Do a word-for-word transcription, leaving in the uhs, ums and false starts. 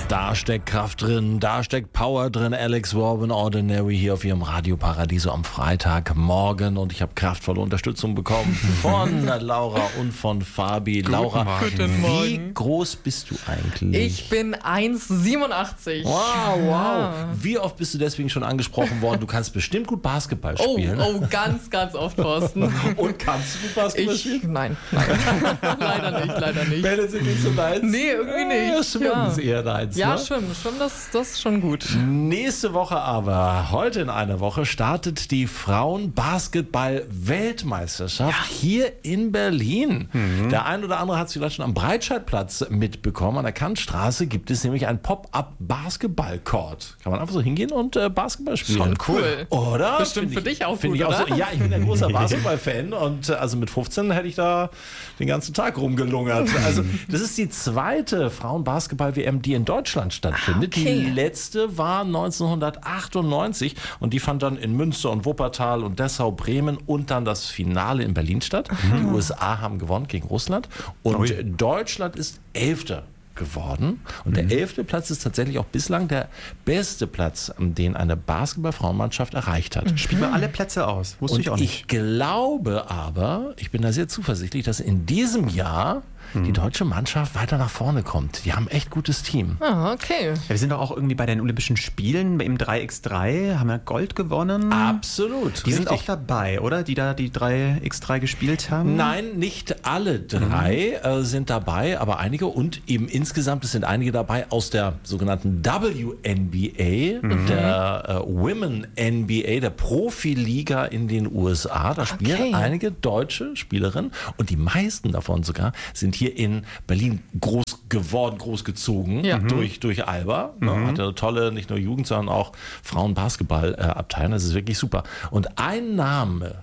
Da steckt Kraft drin, da steckt Power drin. Alex Warburton, Ordinary, hier auf ihrem Radio Paradiso am Freitagmorgen. Und ich habe kraftvolle Unterstützung bekommen von Laura und von Fabi. Guten Laura, Morgen. Guten Morgen. wie groß bist du eigentlich? Ich bin eins Komma siebenundachtzig. Wow, wow. Ja. Wie oft bist du deswegen schon angesprochen worden? Du kannst bestimmt gut Basketball Oh, spielen. oh, ganz, ganz oft, Thorsten. Und kannst du gut Basketball Ich, spielen? nein, nein. leider nicht, leider nicht. Bälle sind nicht so deins? Nee, irgendwie nicht. Ja, Schwimmen Ja. ist eher deins, Ja, ne? schwimmen, schwimmen, das, das ist schon gut. Nächste Woche aber, heute in einer Woche, startet die Frauen-Basketball-Weltmeisterschaft hier in Berlin. Der ein oder andere hat es vielleicht schon am Breitscheidplatz mitbekommen. An der Kantstraße gibt es nämlich ein Pop-up-Basketball-Court. Kann man einfach so hingehen und äh, Basketball spielen. Schon cool. Oder? Bestimmt Find für ich- dich auch find gut, ich auch oder? so, ja, ich bin ein großer Basketball-Fan und äh, also mit fünfzehn hätte ich da den ganzen Tag rumgelungert. Also das ist die zweite Frauen-Basketball-W M, die in Deutschland stattfindet. Okay. Die letzte war neunzehnhundertachtundneunzig und die fand dann in Münster und Wuppertal und Dessau, Bremen und dann das Finale in Berlin statt. Die U S A haben gewonnen gegen Russland und Ui. Deutschland ist Elfter geworden. Und der elfte Platz ist tatsächlich auch bislang der beste Platz, den eine Basketball-Frauenmannschaft erreicht hat. Spielt man alle Plätze aus. Wusste Und ich auch ich nicht. glaube aber, ich bin da sehr zuversichtlich, dass in diesem Jahr die deutsche Mannschaft weiter nach vorne kommt. Die haben echt gutes Team. Ah, okay. Ja, wir sind doch auch irgendwie bei den Olympischen Spielen im drei gegen drei, haben wir Gold gewonnen. Absolut. Die sind auch richtig. dabei, oder? Die da die drei gegen drei gespielt haben? Nein, nicht alle drei äh, sind dabei, aber einige und eben insgesamt es sind einige dabei aus der sogenannten W N B A, der äh, Women N B A, der Profiliga in den U S A. Da spielen Okay. einige deutsche Spielerinnen und die meisten davon sogar sind hier in Berlin groß geworden, großgezogen Ja. durch, durch Alba. Ne? Hat eine tolle, nicht nur Jugend, sondern auch Frauen-Basketball-Abteilung. Das ist wirklich super. Und ein Name,